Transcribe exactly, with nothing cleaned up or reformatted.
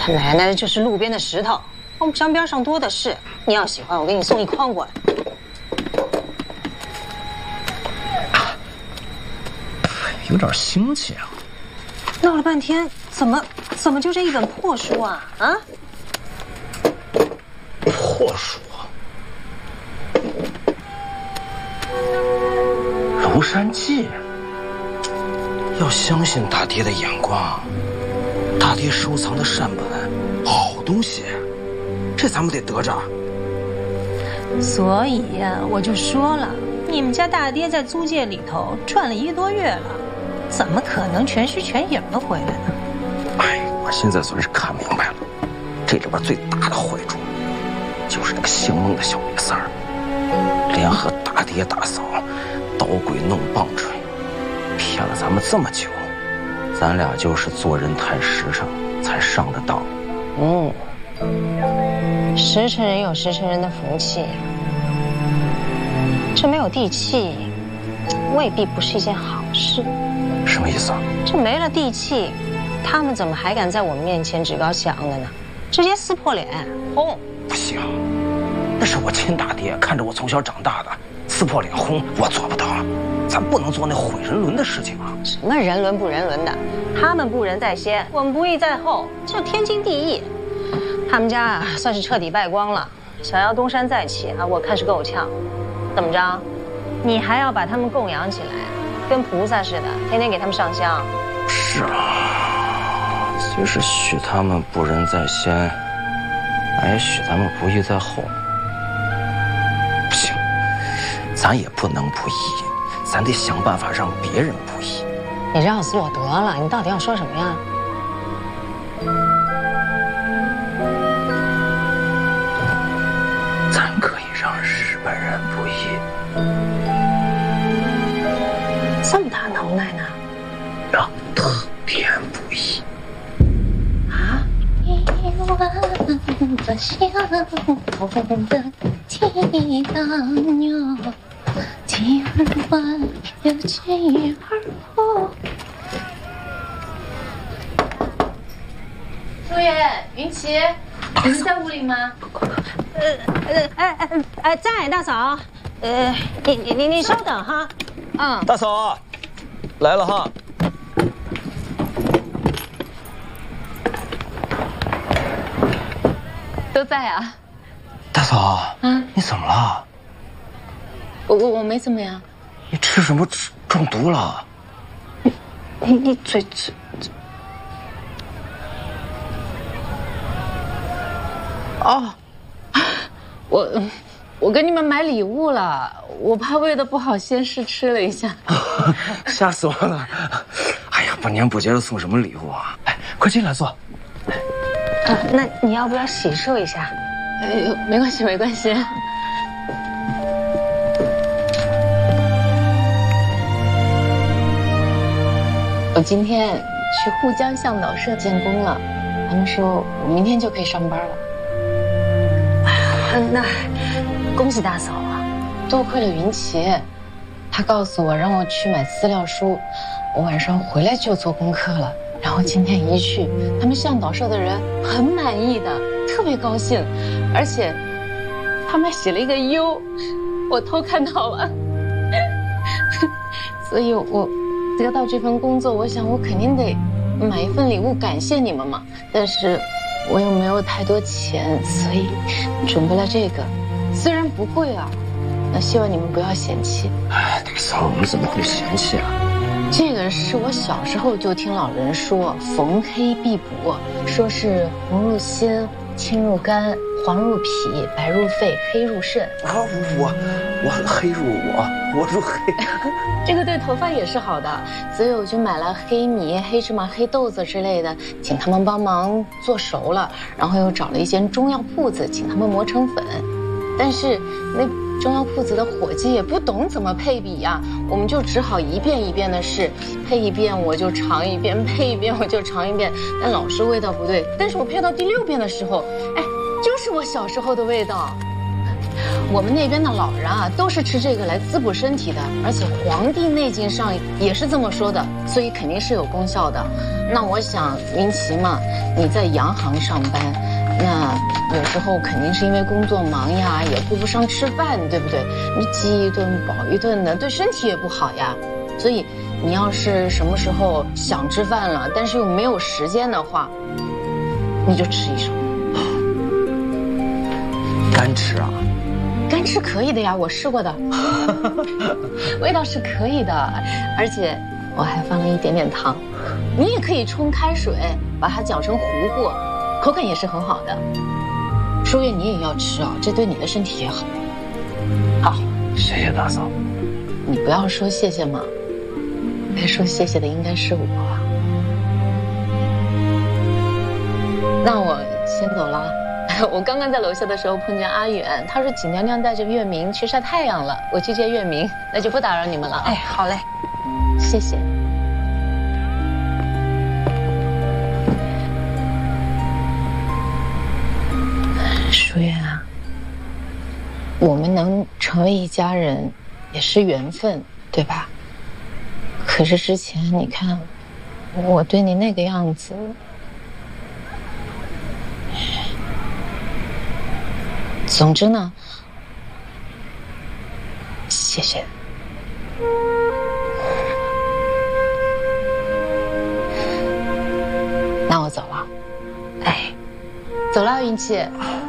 他奶奶就是路边的石头，我们江边上多的是。你要喜欢，我给你送一筐过来。 有点腥气啊！ 闹了半天，怎么怎么就这一本破书啊？啊？ 破书。《庐山记》，要相信大爹的眼光。大爹收藏的善本，好东西，这咱们得得着。 所以呀，我就说了，你们家大爹在租界里头转了一个多月了，怎么可能全虚全影的回来呢？ 哎，我现在算是看明白了，这里边最大的坏处，就是那个姓孟的小瘪三儿，联合大爹大嫂，捣鬼弄棒槌，骗了咱们这么久。咱俩就是做人太实诚，才上的当。 嗯，实诚人有实诚人的福气，这没有地气，未必不是一件好事。 什么意思啊？ 这没了地气，他们怎么还敢在我们面前趾高气昂的呢？直接撕破脸，轰！ 不行，那是我亲大爹看着我从小长大的，撕破脸轰我做不到。咱不能做那毁人伦的事情啊！ 什么人伦不人伦的？他们不仁在先，我们不义在后，这天经地义。他们家啊，算是彻底败光了，想要东山再起啊，我看是够呛。怎么着？你还要把他们供养起来，跟菩萨似的，天天给他们上香？ 是啊，虽是许他们不仁在先，也许他们不义在后。不行，咱也不能不义。咱得想办法让别人不义。 你绕死我得了！你到底要说什么呀？ 咱可以让日本人不义。 这么大能耐呢？ 让特别不义。 啊！ 一万个相同的提当牛。今晚有妻儿哭。 舒远、云奇，你们在屋里吗？ 呃呃哎哎哎，在大嫂。呃，你你你你稍等哈。嗯。 大嫂，来了哈。 都在啊。 大嫂，啊，你怎么了？ 我我我没怎么样。 你吃什么中毒了？ 你你嘴嘴。 哦，我我给你们买礼物了，我怕喂的不好，先试吃了一下。 吓死我了！哎呀，不年不节的送什么礼物啊？哎，快进来坐。 啊，那你要不要洗漱一下？ 哎呦，没关系没关系。我今天去沪江向导社见工了，他们说我明天就可以上班了。 那恭喜大嫂啊！ 多亏了云奇，他告诉我让我去买资料书，我晚上回来就做功课了。然后今天一去，他们向导社的人很满意的，特别高兴，而且他们还写了一个优，我偷看到了。所以我得到这份工作，我想我肯定得买一份礼物感谢你们嘛。但是我又没有太多钱，所以准备了这个，虽然不贵啊，那希望你们不要嫌弃。 哎，大嫂，我们怎么会嫌弃啊？ 这个是我小时候就听老人说，逢黑必补，说是红入心，青入肝，黄入脾，白入肺，黑入肾。 啊，我我黑入我，我入黑。 这个对头发也是好的，所以我就买了黑米、黑芝麻、黑豆子之类的，请他们帮忙做熟了，然后又找了一间中药铺子，请他们磨成粉。但是那中药铺子的伙计也不懂怎么配比呀、啊，我们就只好一遍一遍的试，配一遍我就尝一遍，配一遍我就尝一遍，但老是味道不对。但是我配到第六遍的时候，哎，就是我小时候的味道。 我们那边的老人啊，都是吃这个来滋补身体的，而且《黄帝内经》上也是这么说的，所以肯定是有功效的。那我想，云奇嘛，你在洋行上班，那有时候肯定是因为工作忙呀，也顾不上吃饭，对不对？你饥一顿饱一顿的，对身体也不好呀。所以你要是什么时候想吃饭了，但是又没有时间的话，你就吃一手。 干吃啊？ 干吃可以的呀，我试过的，味道是可以的，而且我还放了一点点糖。你也可以冲开水，把它搅成糊糊，口感也是很好的。舒月，你也要吃啊，这对你的身体也好。好， 谢谢大嫂。 你不要说谢谢嘛，该说谢谢的应该是我啊。那我先走了。我刚刚在楼下的时候碰见阿远，他说景娘娘带着月明去晒太阳了，我去接月明，那就不打扰你们了啊。 哎，好嘞， 谢谢。舒月啊，我们能成为一家人也是缘分，对吧？可是之前你看我对你那个样子，总之呢，谢谢。那我走了。哎，走了，云气。